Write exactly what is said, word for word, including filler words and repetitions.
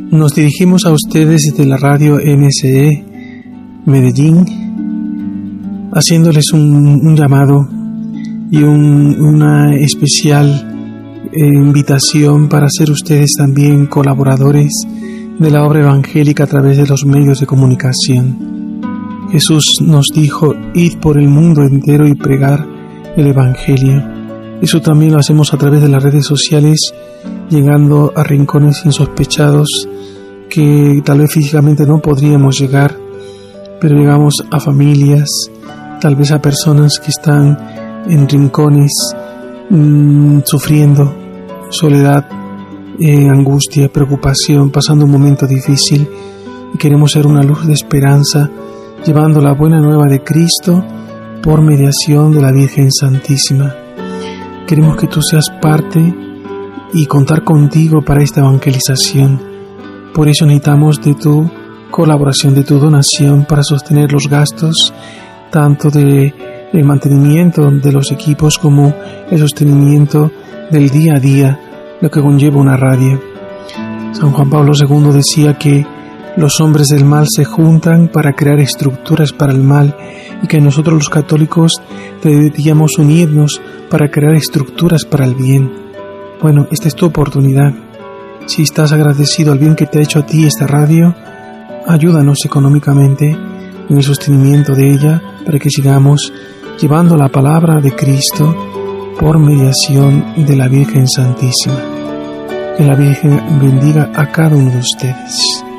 Nos dirigimos a ustedes desde la radio M C E Medellín, haciéndoles un, un llamado y un, una especial eh, invitación para ser ustedes también colaboradores de la obra evangélica a través de los medios de comunicación. Jesús nos dijo: id por el mundo entero y pregar el evangelio. Eso también lo hacemos a través de las redes sociales, llegando a rincones insospechados que tal vez físicamente no podríamos llegar, pero llegamos a familias, tal vez a personas que están en rincones mmm, sufriendo soledad, eh, angustia, preocupación, pasando un momento difícil, y queremos ser una luz de esperanza, llevando la buena nueva de Cristo por mediación de la Virgen Santísima. Queremos que tú seas parte y contar contigo para esta evangelización. Por eso necesitamos de tu colaboración, de tu donación para sostener los gastos, tanto de el mantenimiento de los equipos como el sostenimiento del día a día, lo que conlleva una radio. San Juan Pablo segundo decía que los hombres del mal se juntan para crear estructuras para el mal, y que nosotros los católicos deberíamos unirnos para crear estructuras para el bien. Bueno, esta es tu oportunidad. Si estás agradecido al bien que te ha hecho a ti esta radio, ayúdanos económicamente en el sostenimiento de ella para que sigamos llevando la palabra de Cristo por mediación de la Virgen Santísima. Que la Virgen bendiga a cada uno de ustedes.